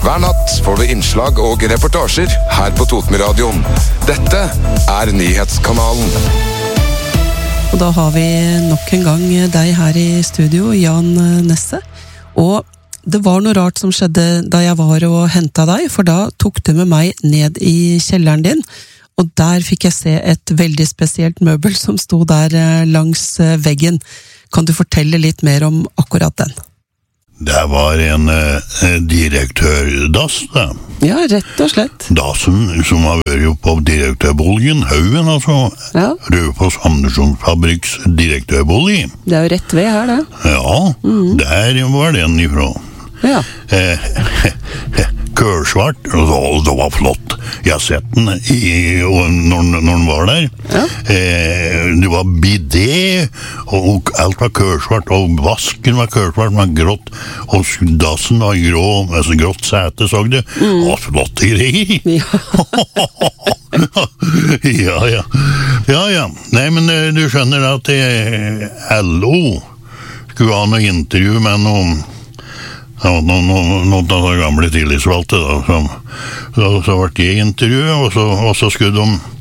Hver natt får du innslag og reportasjer her på Totenradioen. Dette Nyhetskanalen. Og da har vi nok en gang deg her i studio, Jan Nesse. Og det var noe rart som skjedde da jeg var og hentet deg, for da tok du med meg ned i kjelleren din, og der fikk jeg se et veldig spesielt møbel som sto der langs veggen. Kan du fortelle litt mer om akkurat den? Det var en direktørdass, da. Ja, rett og slett. Dassen som har vært på direktørbolgen, Haugen, altså. Ja. Rødfoss Andersson Fabriks direktørbolig. Det er jo rett ved her, det. Ja, der var den ifra. Ja. Kørsvart, og det var flott. Jeg har sett den når den var der. Ja. Det var bidé, og alt var kørsvart, og vasken var kørsvart, men grått, og dassen var grå, altså grått sete, så det. Og flott greier. Ja. Ja. Nei, men du skjønner at LO skulle ha noe intervju med noen av de gamle tillitsvalgte da, så ble det intervjuet, og så skulle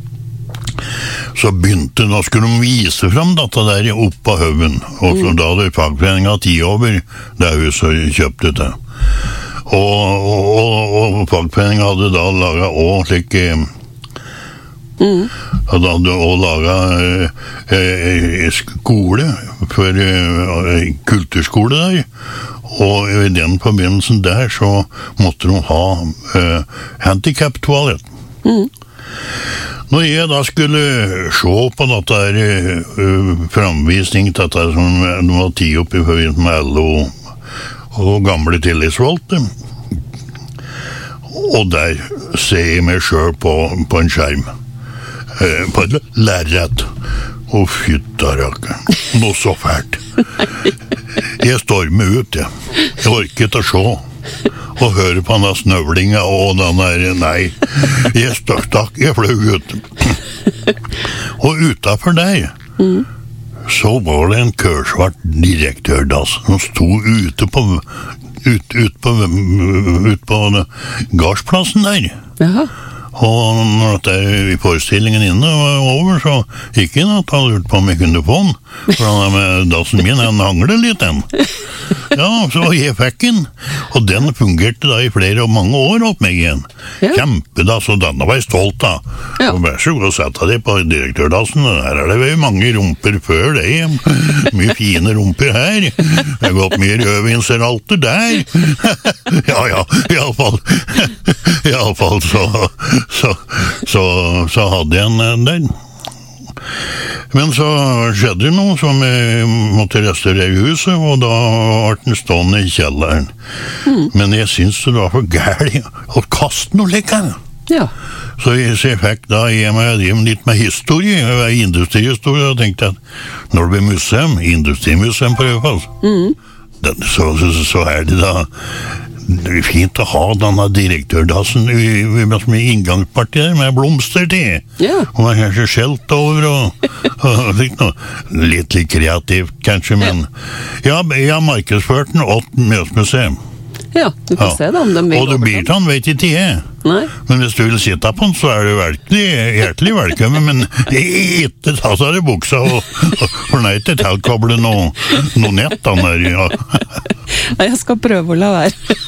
da skulle de vise frem dette der opp på Haugen, og så da hadde fagforeningen 10 over det huset kjøpte det, og fagforeningen hadde da laget også slik og da hadde også laget skole for kulturskole der. Og i den forbindelsen der så måtte de ha handicap-toalett. Når jeg da skulle se på dette framvisning, dette som de var 10 opp i forbindelse med LO og gamle tillitsvalgte, og der ser jeg meg selv på en skjerm, på et lerret, og fyttarakke, noe så fælt. Jeg stormer ut, jeg. Jeg orker ikke å se og høre på denne snøvlinga og den der, nei. Jeg stakk, jeg fløy ut. Og utenfor der, så var det en kørsvart direktørdass som sto ute på gardsplassen der. Jaha. Og når dette forestillingen inne var over, så gikk jeg at han lurte på om jeg kunne få den. For han med dassen min, han hanglet litt den. Ja, så jeg fikk den. Og den fungerte da i mange år opp meg igjen. Ja. Kjempedass, og denne var jeg stolt av. Ja. Og vær så god å sette det på direktørdassen. Her er det vel mange rumper før det. Mye fine rumper her. Det har gått mye rødvinseralter der. Ja, i alle fall så hadde jeg en der. Men så skjedde det noe som jeg måtte restaurere huset, og da var den stående i kjelleren. Men jeg synes det var for gærlig å kaste noe lekkere. Ja. Så jeg fikk da litt med historie, industrihistorie, og tenkte at når det blir museum, industrimuseum på Rødfoss, så er det da det er fint å ha denne direktørdassen i inngangspartiet med blomster til. Ja. Og man kanskje skjelt over og litt kreativt kanskje, men jeg har markedsført den 8 Mjøsmuseum. Ja, du får se da om de vil. Og du blir til han vet ikke jeg. Nei. Men hvis du vil sitte på den, så er du hjertelig velkommen, men ikke ta seg i buksa og fornøyte tilkoble noe nett han der. Ja. Nei, jeg skal prøve å la være.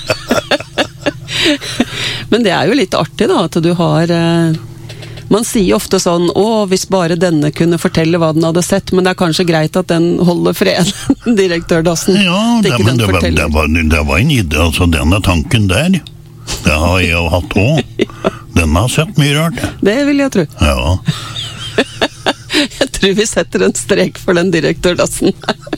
Men det er jo litt artig da, at du har man sier ofte sånn, hvis bare denne kunne fortelle hva den hadde sett, men det er kanskje greit at den holder fred, direktørdassen. Ja, det var en idé, altså denne tanken der, det har jeg jo hatt også. Den har sett mye rart. Det vil jeg tro. Ja. Jeg tror vi setter en strek for den direktørdassen.